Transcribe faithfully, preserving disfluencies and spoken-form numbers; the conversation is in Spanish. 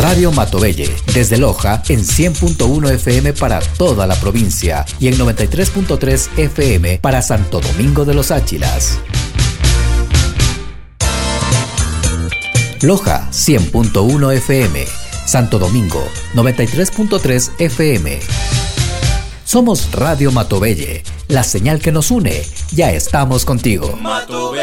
Radio Matobelle, desde Loja en cien punto uno F M para toda la provincia y en noventa y tres punto tres F M para Santo Domingo de los Áchilas. Loja cien punto uno F M, Santo Domingo noventa y tres punto tres F M. Somos Radio Matobelle, la señal que nos une. Ya estamos contigo. Matobelle.